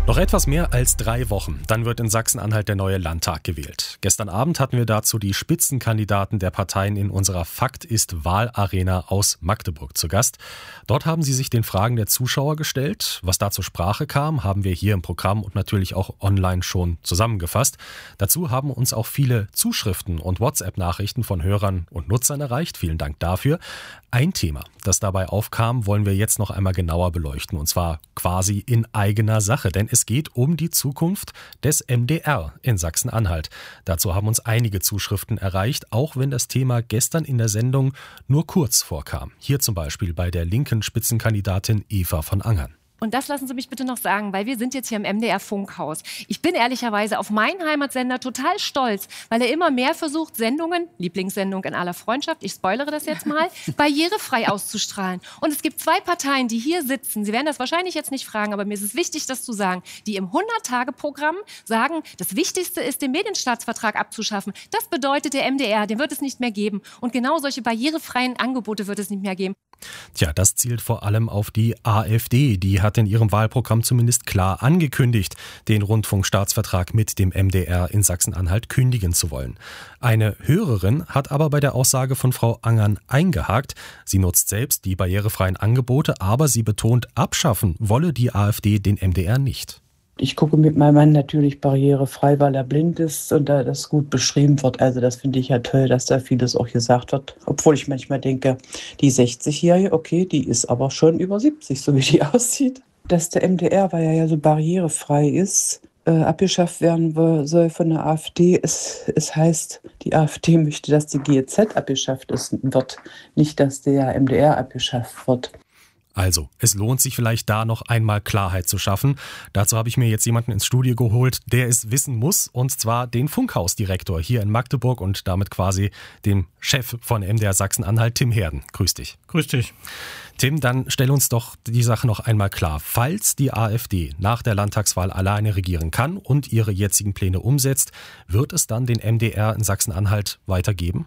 Noch etwas mehr als 3 Wochen, dann wird in Sachsen-Anhalt der neue Landtag gewählt. Gestern Abend hatten wir dazu die Spitzenkandidaten der Parteien in unserer Fakt ist Wahlarena aus Magdeburg zu Gast. Dort haben sie sich den Fragen der Zuschauer gestellt. Was da zur Sprache kam, haben wir hier im Programm und natürlich auch online schon zusammengefasst. Dazu haben uns auch viele Zuschriften und WhatsApp-Nachrichten von Hörern und Nutzern erreicht. Vielen Dank dafür. Ein Thema, das dabei aufkam, wollen wir jetzt noch einmal genauer beleuchten, und zwar quasi in eigener Sache, denn es geht um die Zukunft des MDR in Sachsen-Anhalt. Dazu haben uns einige Zuschriften erreicht, auch wenn das Thema gestern in der Sendung nur kurz vorkam. Hier zum Beispiel bei der linken Spitzenkandidatin Eva von Angern. Und das lassen Sie mich bitte noch sagen, weil wir sind jetzt hier im MDR-Funkhaus. Ich bin ehrlicherweise auf meinen Heimatsender total stolz, weil er immer mehr versucht, Sendungen, Lieblingssendung in aller Freundschaft, ich spoilere das jetzt mal, barrierefrei auszustrahlen. Und es gibt 2 Parteien, die hier sitzen, Sie werden das wahrscheinlich jetzt nicht fragen, aber mir ist es wichtig, das zu sagen, die im 100-Tage-Programm sagen, das Wichtigste ist, den Medienstaatsvertrag abzuschaffen. Das bedeutet, der MDR, den wird es nicht mehr geben. Und genau solche barrierefreien Angebote wird es nicht mehr geben. Tja, das zielt vor allem auf die AfD. Die hat in ihrem Wahlprogramm zumindest klar angekündigt, den Rundfunkstaatsvertrag mit dem MDR in Sachsen-Anhalt kündigen zu wollen. Eine Hörerin hat aber bei der Aussage von Frau Angern eingehakt. Sie nutzt selbst die barrierefreien Angebote, aber sie betont, abschaffen wolle die AfD den MDR nicht. Ich gucke mit meinem Mann natürlich barrierefrei, weil er blind ist und da das gut beschrieben wird. Also das finde ich ja toll, dass da vieles auch gesagt wird. Obwohl ich manchmal denke, die 60-Jährige, okay, die ist aber schon über 70, so wie die aussieht. Dass der MDR, weil er ja so barrierefrei ist, abgeschafft werden soll von der AfD. Es heißt, die AfD möchte, dass die GEZ abgeschafft wird, nicht, dass der MDR abgeschafft wird. Also, es lohnt sich vielleicht da noch einmal Klarheit zu schaffen. Dazu habe ich mir jetzt jemanden ins Studio geholt, der es wissen muss, und zwar den Funkhausdirektor hier in Magdeburg und damit quasi den Chef von MDR Sachsen-Anhalt, Tim Herden. Grüß dich. Grüß dich. Tim, dann stell uns doch die Sache noch einmal klar. Falls die AfD nach der Landtagswahl alleine regieren kann und ihre jetzigen Pläne umsetzt, wird es dann den MDR in Sachsen-Anhalt weitergeben?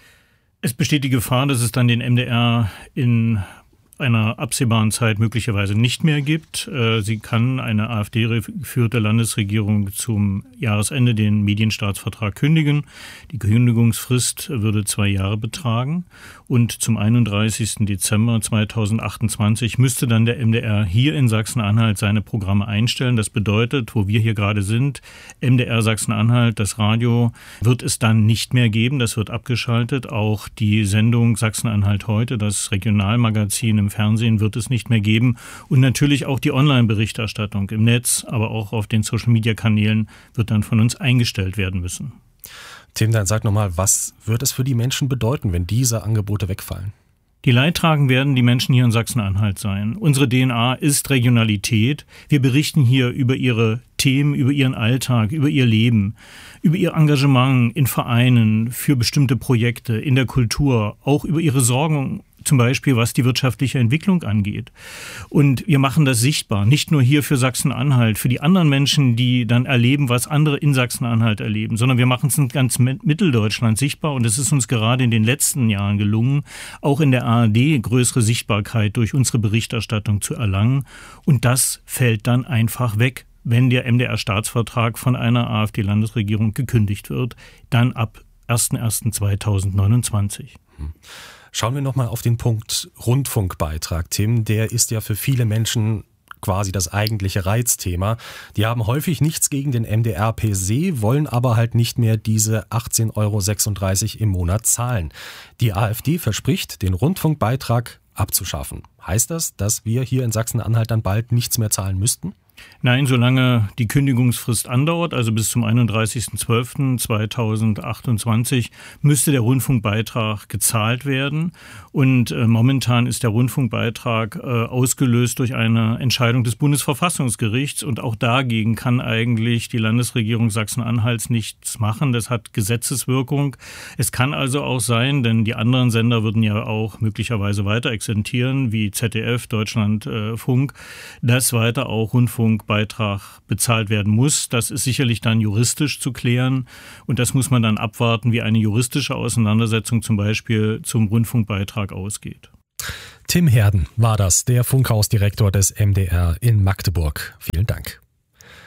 Es besteht die Gefahr, dass es dann den MDR in einer absehbaren Zeit möglicherweise nicht mehr gibt. Sie kann eine AfD-geführte Landesregierung zum Jahresende den Medienstaatsvertrag kündigen. Die Kündigungsfrist würde 2 Jahre betragen und zum 31. Dezember 2028 müsste dann der MDR hier in Sachsen-Anhalt seine Programme einstellen. Das bedeutet, wo wir hier gerade sind, MDR Sachsen-Anhalt, das Radio, wird es dann nicht mehr geben. Das wird abgeschaltet. Auch die Sendung Sachsen-Anhalt heute, das Regionalmagazin im Fernsehen, wird es nicht mehr geben. Und natürlich auch die Online-Berichterstattung im Netz, aber auch auf den Social-Media-Kanälen wird dann von uns eingestellt werden müssen. Tim, dann sag nochmal, was wird es für die Menschen bedeuten, wenn diese Angebote wegfallen? Die Leidtragenden werden die Menschen hier in Sachsen-Anhalt sein. Unsere DNA ist Regionalität. Wir berichten hier über ihre Themen, über ihren Alltag, über ihr Leben, über ihr Engagement in Vereinen, für bestimmte Projekte, in der Kultur, auch über ihre Sorgen, zum Beispiel was die wirtschaftliche Entwicklung angeht. Und wir machen das sichtbar, nicht nur hier für Sachsen-Anhalt, für die anderen Menschen, die dann erleben, was andere in Sachsen-Anhalt erleben, sondern wir machen es in ganz Mitteldeutschland sichtbar. Und es ist uns gerade in den letzten Jahren gelungen, auch in der ARD größere Sichtbarkeit durch unsere Berichterstattung zu erlangen. Und das fällt dann einfach weg, wenn der MDR-Staatsvertrag von einer AfD-Landesregierung gekündigt wird, dann ab 01.01.2029. Schauen wir nochmal auf den Punkt Rundfunkbeitrag, Tim. Der ist ja für viele Menschen quasi das eigentliche Reizthema. Die haben häufig nichts gegen den MDR per se, wollen aber halt nicht mehr diese 18,36 € im Monat zahlen. Die AfD verspricht, den Rundfunkbeitrag abzuschaffen. Heißt das, dass wir hier in Sachsen-Anhalt dann bald nichts mehr zahlen müssten? Nein, solange die Kündigungsfrist andauert, also bis zum 31.12.2028, müsste der Rundfunkbeitrag gezahlt werden. Und momentan ist der Rundfunkbeitrag ausgelöst durch eine Entscheidung des Bundesverfassungsgerichts. Und auch dagegen kann eigentlich die Landesregierung Sachsen-Anhalts nichts machen. Das hat Gesetzeswirkung. Es kann also auch sein, denn die anderen Sender würden ja auch möglicherweise weiter existieren, wie ZDF, Deutschlandfunk, dass weiter auch Rundfunkbeitrag bezahlt werden muss. Das ist sicherlich dann juristisch zu klären und das muss man dann abwarten, wie eine juristische Auseinandersetzung zum Beispiel zum Rundfunkbeitrag ausgeht. Tim Herden war das, der Funkhausdirektor des MDR in Magdeburg. Vielen Dank.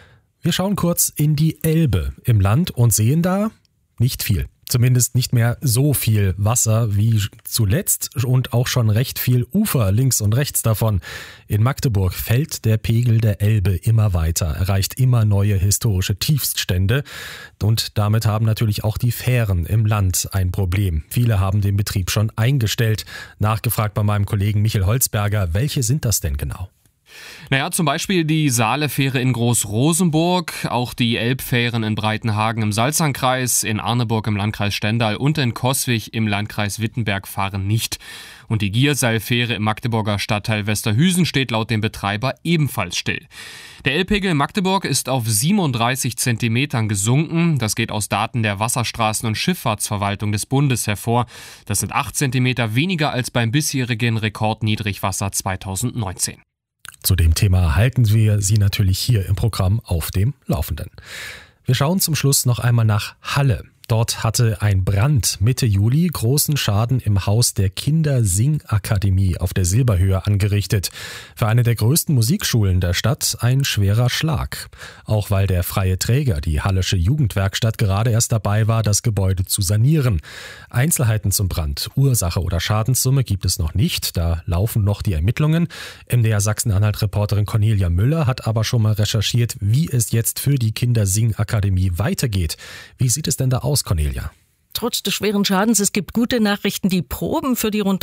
Wir schauen kurz in die Elbe im Land und sehen da nicht viel. Zumindest nicht mehr so viel Wasser wie zuletzt und auch schon recht viel Ufer links und rechts davon. In Magdeburg fällt der Pegel der Elbe immer weiter, erreicht immer neue historische Tiefststände und damit haben natürlich auch die Fähren im Land ein Problem. Viele haben den Betrieb schon eingestellt. Nachgefragt bei meinem Kollegen Michael Holzberger, welche sind das denn genau? Naja, zum Beispiel die Saale-Fähre in Groß-Rosenburg, auch die Elbfähren in Breitenhagen im Salzernkreis, in Arneburg im Landkreis Stendal und in Coswig im Landkreis Wittenberg fahren nicht. Und die Gierseilfähre im Magdeburger Stadtteil Westerhüsen steht laut dem Betreiber ebenfalls still. Der Elbpegel in Magdeburg ist auf 37 Zentimetern gesunken. Das geht aus Daten der Wasserstraßen- und Schifffahrtsverwaltung des Bundes hervor. Das sind 8 Zentimeter weniger als beim bisherigen Rekordniedrigwasser 2019. Zu dem Thema halten wir Sie natürlich hier im Programm auf dem Laufenden. Wir schauen zum Schluss noch einmal nach Halle. Dort hatte ein Brand Mitte Juli großen Schaden im Haus der Kindersingakademie auf der Silberhöhe angerichtet. Für eine der größten Musikschulen der Stadt ein schwerer Schlag. Auch weil der freie Träger, die Hallische Jugendwerkstatt, gerade erst dabei war, das Gebäude zu sanieren. Einzelheiten zum Brand, Ursache oder Schadenssumme gibt es noch nicht. Da laufen noch die Ermittlungen. MDR Sachsen-Anhalt-Reporterin Cornelia Müller hat aber schon mal recherchiert, wie es jetzt für die Kindersingakademie weitergeht. Wie sieht es denn da aus, Cornelia? Trotz des schweren Schadens, es gibt gute Nachrichten. Die Proben für die rund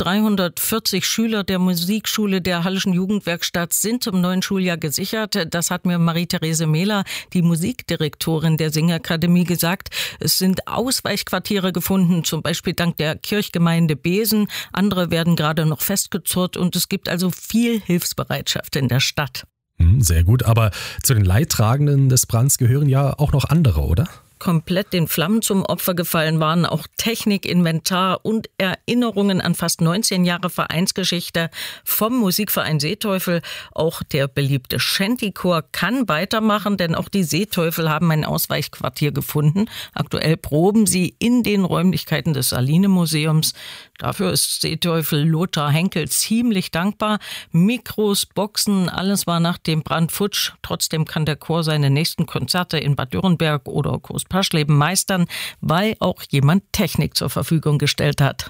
340 Schüler der Musikschule der Hallischen Jugendwerkstatt sind zum neuen Schuljahr gesichert. Das hat mir Marie-Therese Mehler, die Musikdirektorin der Singakademie, gesagt. Es sind Ausweichquartiere gefunden, zum Beispiel dank der Kirchgemeinde Besen. Andere werden gerade noch festgezurrt und es gibt also viel Hilfsbereitschaft in der Stadt. Sehr gut, aber zu den Leidtragenden des Brands gehören ja auch noch andere, oder? Komplett den Flammen zum Opfer gefallen waren auch Technik, Inventar und Erinnerungen an fast 19 Jahre Vereinsgeschichte vom Musikverein Seeteufel. Auch der beliebte Shantychor kann weitermachen, denn auch die Seeteufel haben ein Ausweichquartier gefunden. Aktuell proben sie in den Räumlichkeiten des Saline-Museums. Dafür ist Seeteufel Lothar Henkel ziemlich dankbar. Mikros, Boxen, alles war nach dem Brand futsch. Trotzdem kann der Chor seine nächsten Konzerte in Bad Dürrenberg oder Großpaschleben meistern, weil auch jemand Technik zur Verfügung gestellt hat.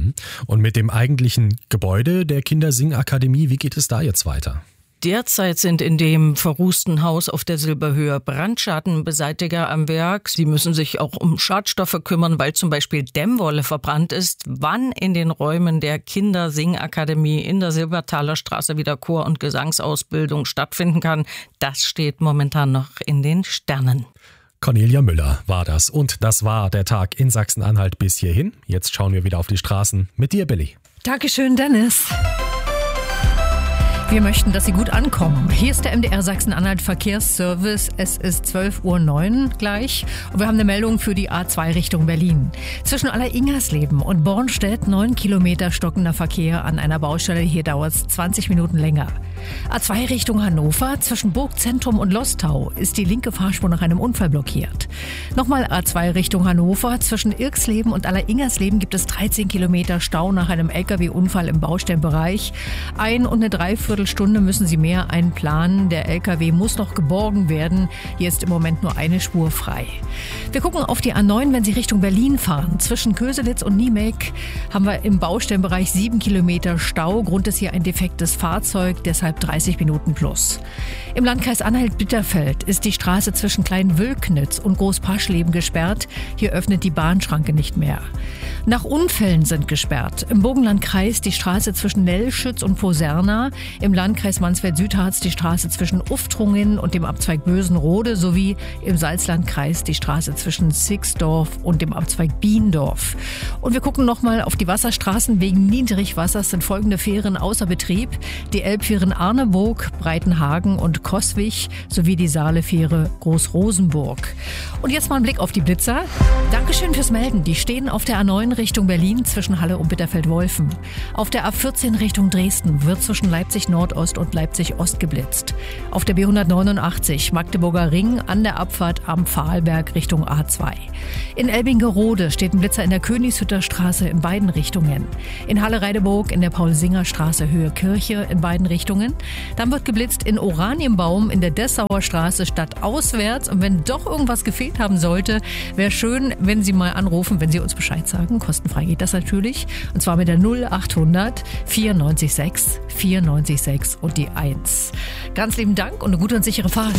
Und mit dem eigentlichen Gebäude der Kindersingakademie, wie geht es da jetzt weiter? Derzeit sind in dem verrußten Haus auf der Silberhöhe Brandschattenbeseitiger am Werk. Sie müssen sich auch um Schadstoffe kümmern, weil zum Beispiel Dämmwolle verbrannt ist. Wann in den Räumen der Kindersingakademie in der Silbertaler Straße wieder Chor- und Gesangsausbildung stattfinden kann, das steht momentan noch in den Sternen. Cornelia Müller war das. Und das war der Tag in Sachsen-Anhalt bis hierhin. Jetzt schauen wir wieder auf die Straßen mit dir, Billy. Dankeschön, Dennis. Wir möchten, dass Sie gut ankommen. Hier ist der MDR Sachsen-Anhalt Verkehrsservice. Es ist 12:09 Uhr gleich. Und wir haben eine Meldung für die A2 Richtung Berlin. Zwischen Aller-Ingersleben und Bornstedt 9 Kilometer stockender Verkehr an einer Baustelle. Hier dauert es 20 Minuten länger. A2 Richtung Hannover. Zwischen Burgzentrum und Lostau ist die linke Fahrspur nach einem Unfall blockiert. Nochmal A2 Richtung Hannover. Zwischen Irksleben und Aller-Ingersleben gibt es 13 Kilometer Stau nach einem LKW-Unfall im Baustellenbereich. 1 und eine Dreiviertelstunde müssen Sie mehr einplanen. Der LKW muss noch geborgen werden. Hier ist im Moment nur eine Spur frei. Wir gucken auf die A9, wenn Sie Richtung Berlin fahren. Zwischen Köselitz und Niemek haben wir im Baustellenbereich 7 Kilometer Stau. Grund ist hier ein defektes Fahrzeug, deshalb 30 Minuten plus. Im Landkreis Anhalt-Bitterfeld ist die Straße zwischen Klein-Wülknitz und Großpaschleben gesperrt. Hier öffnet die Bahnschranke nicht mehr. Nach Unfällen sind gesperrt. Im Burgenlandkreis die Straße zwischen Nellschütz und Poserna. Im Landkreis Mansfeld-Südharz die Straße zwischen Uftrungen und dem Abzweig Bösenrode sowie im Salzlandkreis die Straße zwischen Sixdorf und dem Abzweig Biendorf. Und wir gucken nochmal auf die Wasserstraßen. Wegen Niedrigwassers sind folgende Fähren außer Betrieb. Die Elbfähren Arneburg, Breitenhagen und Coswig sowie die Saale-Fähre Groß-Rosenburg. Und jetzt mal ein Blick auf die Blitzer. Dankeschön fürs Melden. Die stehen auf der A9 Richtung Berlin zwischen Halle und Bitterfeld-Wolfen. Auf der A14 Richtung Dresden wird zwischen Leipzig Nordost und Leipzig Ost geblitzt. Auf der B189 Magdeburger Ring an der Abfahrt am Pfahlberg Richtung A2. In Elbingerode steht ein Blitzer in der Königshütter Straße in beiden Richtungen. In Halle-Reideburg in der Paul-Singer-Straße Höhe Kirche in beiden Richtungen. sein. Dann wird geblitzt in Oranienbaum in der Dessauer Straße stadtauswärts. Und wenn doch irgendwas gefehlt haben sollte, wäre schön, wenn Sie mal anrufen, wenn Sie uns Bescheid sagen. Kostenfrei geht das natürlich. Und zwar mit der 0800 94 6 94 6 und die 1. Ganz lieben Dank und eine gute und sichere Fahrt.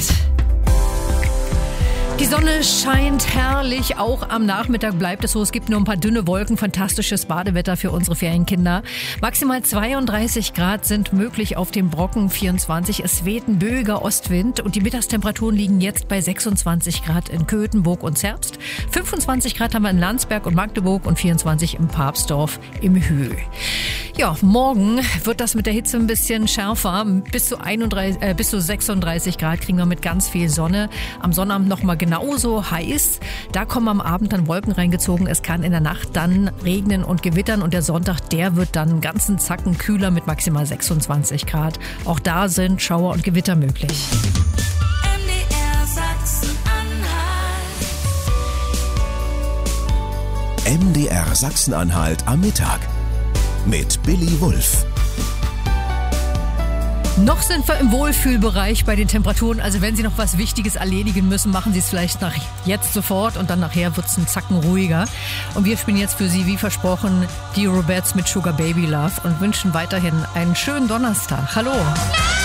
Die Sonne scheint herrlich, auch am Nachmittag bleibt es so. Es gibt nur ein paar dünne Wolken, fantastisches Badewetter für unsere Ferienkinder. Maximal 32 Grad sind möglich auf dem Brocken, 24. Es weht ein böiger Ostwind und die Mittagstemperaturen liegen jetzt bei 26 Grad in Köthenburg und Zerbst. 25 Grad haben wir in Landsberg und Magdeburg und 24 im Papsdorf im Hühl. Ja, morgen wird das mit der Hitze ein bisschen schärfer. Bis zu 36 Grad kriegen wir mit ganz viel Sonne. Am Sonnabend nochmal genauso heiß. Da kommen am Abend dann Wolken reingezogen. Es kann in der Nacht dann regnen und gewittern. Und der Sonntag, der wird dann einen ganzen Zacken kühler mit maximal 26 Grad. Auch da sind Schauer und Gewitter möglich. MDR Sachsen-Anhalt am Mittag mit Billy Wulff. Noch sind wir im Wohlfühlbereich bei den Temperaturen. Also wenn Sie noch was Wichtiges erledigen müssen, machen Sie es vielleicht jetzt sofort und dann nachher wird es einen Zacken ruhiger. Und wir spielen jetzt für Sie, wie versprochen, die Robettes mit Sugar Baby Love und wünschen weiterhin einen schönen Donnerstag. Hallo!